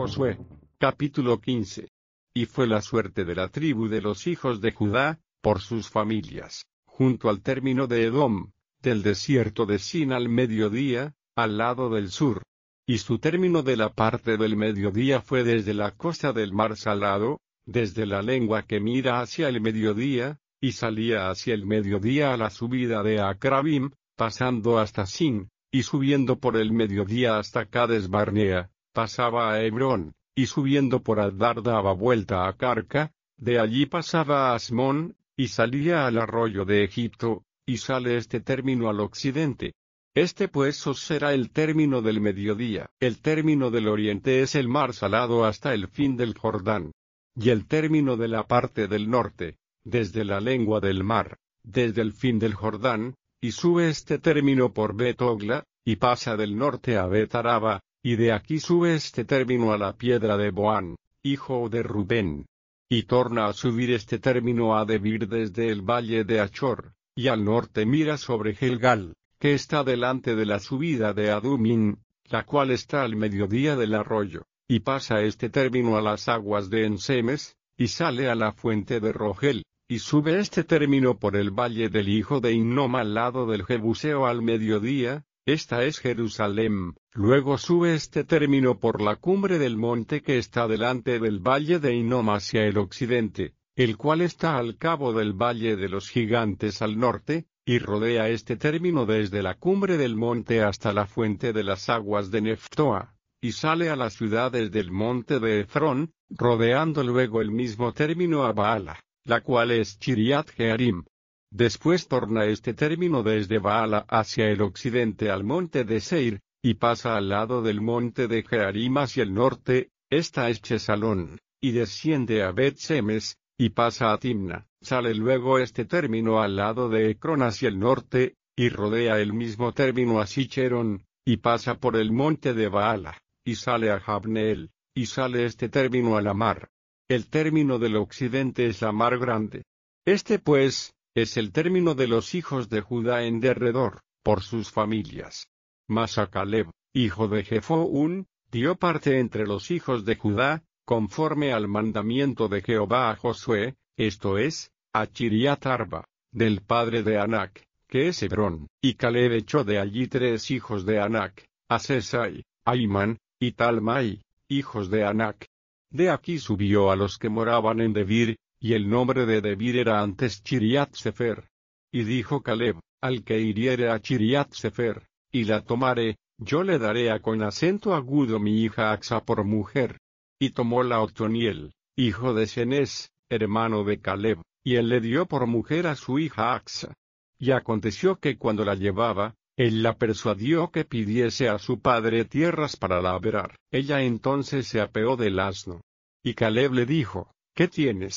Josué. Capítulo 15. Y fue la suerte de la tribu de los hijos de Judá, por sus familias, junto al término de Edom, del desierto de Sin al mediodía, al lado del sur. Y su término de la parte del mediodía fue desde la costa del mar Salado, desde la lengua que mira hacia el mediodía, y salía hacia el mediodía a la subida de Acrabim, pasando hasta Sin, y subiendo por el mediodía hasta Cades Barnea, pasaba a Hebrón, y subiendo por Adar daba vuelta a Carca, de allí pasaba a Asmón, y salía al arroyo de Egipto, y sale este término al occidente. Este pues os será el término del mediodía. El término del oriente es el mar Salado hasta el fin del Jordán. Y el término de la parte del norte, desde la lengua del mar, desde el fin del Jordán, y sube este término por Bet-Ogla, y pasa del norte a Bet-Araba, y de aquí sube este término a la piedra de Boán, hijo de Rubén. Y torna a subir este término a Debir desde el valle de Achor, y al norte mira sobre Gelgal, que está delante de la subida de Adumín, la cual está al mediodía del arroyo, y pasa este término a las aguas de Ensemes, y sale a la fuente de Rogel, y sube este término por el valle del hijo de Hinnom al lado del Jebuseo al mediodía, esta es Jerusalén. Luego sube este término por la cumbre del monte que está delante del valle de Hinnom hacia el occidente, el cual está al cabo del valle de los gigantes al norte, y rodea este término desde la cumbre del monte hasta la fuente de las aguas de Neftoa, y sale a las ciudades del monte de Efrón, rodeando luego el mismo término a Baala, la cual es Chiriat Jearim. Después torna este término desde Baala hacia el occidente al monte de Seir, y pasa al lado del monte de Jearim hacia el norte, esta es Chesalón, y desciende a Bet-Semes, y pasa a Timna. Sale luego este término al lado de Ecrón hacia el norte, y rodea el mismo término a Sicherón, y pasa por el monte de Baala, y sale a Jabneel, y sale este término a la mar. El término del occidente es la mar grande. Este pues, es el término de los hijos de Judá en derredor, por sus familias. Mas a Caleb, hijo de Jefoún, dio parte entre los hijos de Judá, conforme al mandamiento de Jehová a Josué, esto es, a Chiriat Arba, del padre de Anac, que es Hebrón. Y Caleb echó de allí 3 hijos de Anac, a Sesai, Aimán, y Talmai, hijos de Anac. De aquí subió a los que moraban en Debir, y el nombre de Debir era antes Chiriat Sefer. Y dijo Caleb, al que hiriere a Chiriat Sefer, y la tomare, yo le daré a con acento agudo mi hija Axa por mujer. Y tomóla Otoniel, hijo de Cenez, hermano de Caleb, y él le dio por mujer a su hija Axa. Y aconteció que cuando la llevaba, él la persuadió que pidiese a su padre tierras para labrar. Ella entonces se apeó del asno. Y Caleb le dijo, ¿qué tienes?